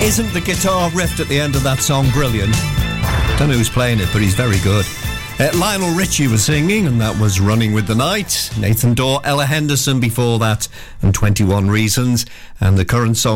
Isn't the guitar riff at the end of that song brilliant? Don't know who's playing it, but he's very good. Lionel Richie was singing, and that was Running with the Night. Nathan Dawe, Ella Henderson before that, and 21 Reasons. And the current song